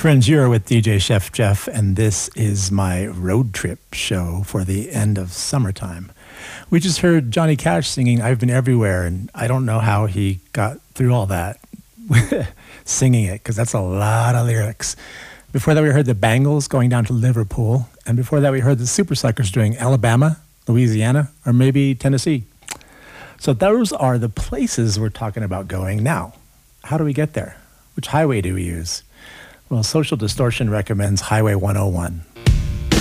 Friends, you're with DJ Chef Jeff, and this is my road trip show for the end of summertime. We just heard Johnny Cash singing I've Been Everywhere, and I don't know how he got through all that singing it, because that's a lot of lyrics. Before that, we heard the Bangles going down to Liverpool, and before that, we heard the Super Suckers doing Alabama, Louisiana, or maybe Tennessee. So those are the places we're talking about going. Now, how do we get there? Which highway do we use? Well, Social Distortion recommends Highway 101.